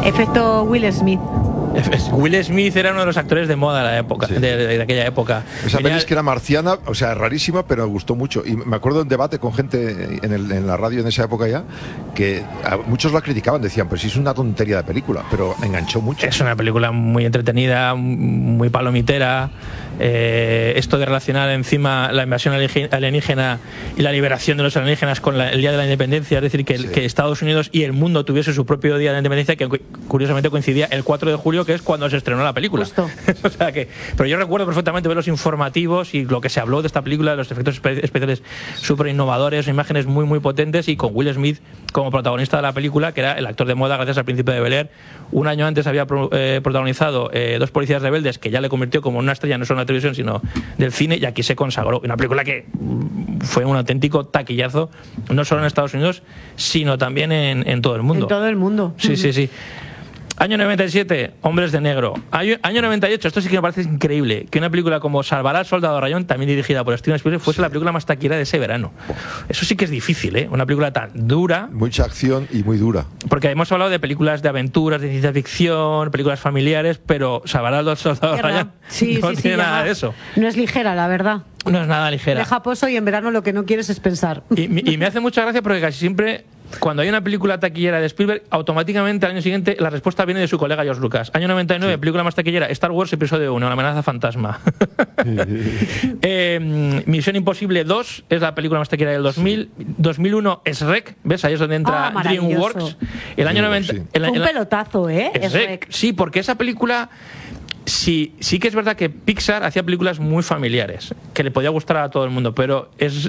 Efecto Will Smith. Will Smith era uno de los actores de moda de la época, Sí. de aquella época. Esa peli es que era marciana, o sea, rarísima, pero me gustó mucho. Y me acuerdo de un debate con gente en la radio en esa época ya, que muchos la criticaban, decían, pero si es una tontería de película, pero enganchó mucho. Es una película muy entretenida, muy palomitera. Esto de relacionar encima la invasión alienígena y la liberación de los alienígenas con el Día de la Independencia, es decir, que Estados Unidos y el mundo tuviese su propio Día de la Independencia, que curiosamente coincidía el 4 de julio, que es cuando se estrenó la película. Justo. O sea pero yo recuerdo perfectamente ver los informativos y lo que se habló de esta película, de los efectos especiales súper innovadores, imágenes muy muy potentes, y con Will Smith como protagonista de la película, que era el actor de moda gracias al Príncipe de Bel-Air. Un año antes había protagonizado Dos policías rebeldes, que ya le convirtió como una estrella no solo de la televisión sino del cine, y aquí se consagró. Una película que fue un auténtico taquillazo, no solo en Estados Unidos, sino también en todo el mundo. En todo el mundo. Sí, sí, sí. Año 97, Hombres de Negro. Año 98, esto sí que me parece increíble, que una película como Salvará al Soldado Ryan, también dirigida por Steven Spielberg, fuese la película más taquillera de ese verano. Eso sí que es difícil, ¿eh? Una película tan dura. Mucha acción y muy dura. Porque hemos hablado de películas de aventuras, de ciencia ficción, películas familiares, pero Salvará al Soldado Ryan no tiene nada de eso. No es ligera, la verdad. No es nada ligera. Deja pozo y en verano lo que no quieres es pensar. Y me hace mucha gracia porque casi siempre, cuando hay una película taquillera de Spielberg, automáticamente al año siguiente la respuesta viene de su colega George Lucas. Año 99, película más taquillera, Star Wars Episodio 1, La amenaza fantasma. Misión Imposible 2 es la película más taquillera del 2000. 2001 es Rec, ¿ves? Ahí es donde entra DreamWorks. El año 90... Un pelotazo, ¿eh? Es Rec. Sí, porque esa película... Sí que es verdad que Pixar hacía películas muy familiares, que le podía gustar a todo el mundo, pero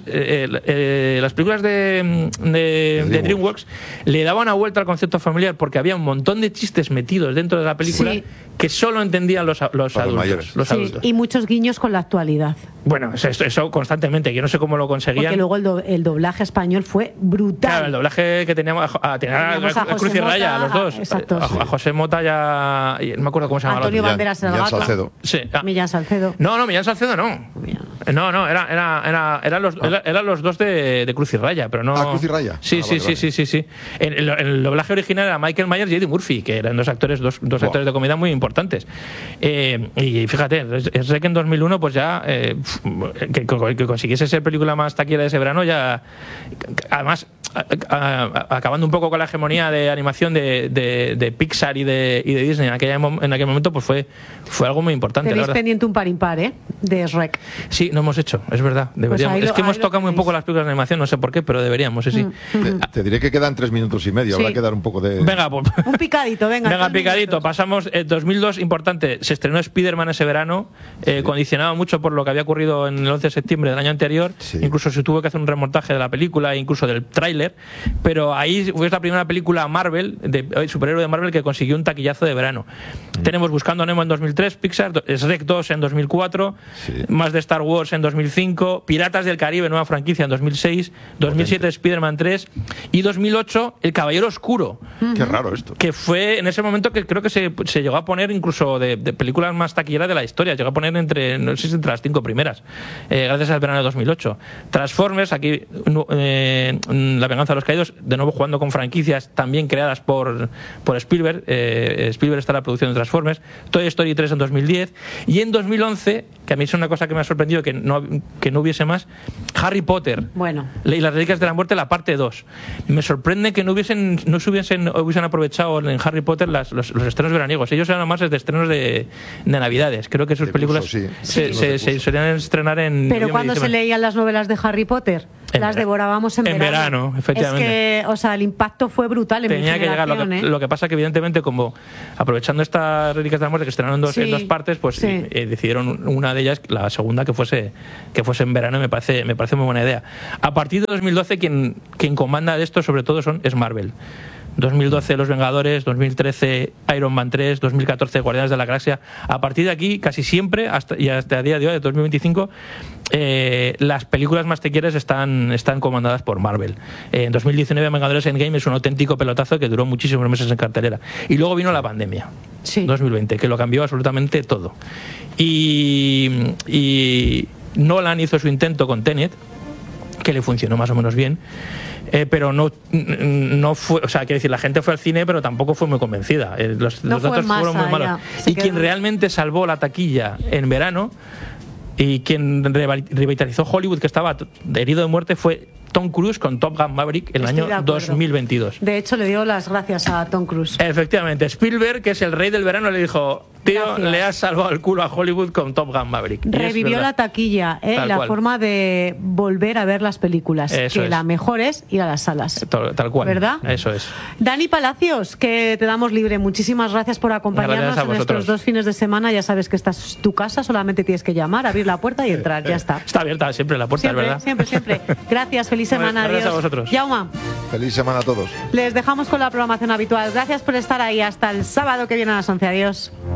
las películas de DreamWorks le daban una vuelta al concepto familiar, porque había un montón de chistes metidos dentro de la película que solo entendían los adultos. Los adultos. Y muchos guiños con la actualidad. Bueno, eso constantemente, yo no sé cómo lo conseguían. Porque luego el doblaje español fue brutal. Claro, el doblaje que teníamos a Cruz y Raya, los dos. Exacto. A José Mota no me acuerdo cómo se llamaba. Antonio Banderas Millán Salcedo. Sí. Millán Salcedo. No, Millán Salcedo no. No, eran los dos de Cruz y Raya, pero no. Cruz y Raya. Sí. El doblaje original era Michael Myers y Eddie Murphy, que eran dos actores de comedia muy importantes. Y fíjate, es que en 2001 pues ya que consiguiese ser película más taquillera de ese verano, ya además acabando un poco con la hegemonía de animación de Pixar y de Disney en aquel momento, pues fue algo muy importante. Tenéis pendiente un par impar, de Shrek. Sí, no hemos hecho, es verdad, deberíamos. Pues es que hemos tocado muy poco las películas de animación, no sé por qué, pero deberíamos, sí. Te diré que quedan 3 minutos y medio, habrá que dar un poco de... Venga, pues. Un picadito, venga. Picadito. Pasamos, 2002, importante, se estrenó Spider-Man ese verano, condicionado mucho por lo que había ocurrido en el 11 de septiembre del año anterior, incluso se tuvo que hacer un remontaje de la película, incluso del tráiler, pero ahí fue la primera película Marvel, de superhéroe de Marvel, que consiguió un taquillazo de verano. Tenemos Buscando a Nemo en 2003, Pixar, Shrek 2 en 2004, más de Star Wars en 2005, Piratas del Caribe, nueva franquicia en 2006, 2007 Spider-Man 3 y 2008 El Caballero Oscuro. Qué raro esto. Que fue en ese momento que creo que se llegó a poner incluso de películas más taquilleras de la historia, llegó a poner entre las 5 primeras, gracias al verano de 2008. Transformers, aquí La Venganza de los Caídos, de nuevo jugando con franquicias también creadas por Spielberg. Spielberg está en la producción de Transformers. Toy Story 3 en 2010 y en 2011, que a mí es una cosa que me ha sorprendido que no hubiese más, Harry Potter. Bueno. Y las Reliquias de la Muerte, la parte 2. Me sorprende que no hubiesen aprovechado en Harry Potter los estrenos veraniegos. Ellos eran más de estrenos de Navidades. Creo que sus películas se solían estrenar en... Pero cuando se leían las novelas de Harry Potter, las devorábamos en verano. Efectivamente. Es que, el impacto fue brutal en Tenía mi que llegar. generación. Lo que pasa que evidentemente, como aprovechando estas Reliquias de la Muerte que estrenaron en dos partes, pues decidieron una de ellas, la segunda, que fuese en verano, y me parece muy buena idea. A partir de 2012 quien comanda de esto sobre todo es Marvel. 2012 Los Vengadores, 2013 Iron Man 3, 2014 Guardianes de la Galaxia. A partir de aquí, casi siempre, hasta el día de hoy, de 2025, las películas más taquilleras están comandadas por Marvel. En 2019 Vengadores Endgame es un auténtico pelotazo que duró muchísimos meses en cartelera. Y luego vino la pandemia, 2020, que lo cambió absolutamente todo. Y Nolan hizo su intento con Tenet, que le funcionó más o menos bien, pero no fue, o sea, quiero decir, la gente fue al cine, pero tampoco fue muy convencida. Los datos fueron muy malos. Y quien realmente salvó la taquilla en verano y quien revitalizó Hollywood, que estaba herido de muerte, fue Tom Cruise con Top Gun Maverick en el año 2022. De hecho, le dio las gracias a Tom Cruise. Efectivamente, Spielberg, que es el rey del verano, le dijo: tío, gracias, le has salvado el culo a Hollywood con Top Gun Maverick. Revivió la taquilla, la forma de volver a ver las películas. Eso que la mejor es ir a las salas. Tal cual. ¿Verdad? Eso es. Dani Palacios, que te damos libre. Muchísimas gracias por acompañarnos en estos 2 fines de semana. Ya sabes que esta es tu casa, solamente tienes que llamar, abrir la puerta y entrar. Ya está. Está abierta siempre la puerta, siempre, ¿verdad? Siempre. Gracias, feliz semana. Gracias adiós a vosotros. Jaume. Feliz semana a todos. Les dejamos con la programación habitual. Gracias por estar ahí. Hasta el sábado que viene a las 11. Adiós.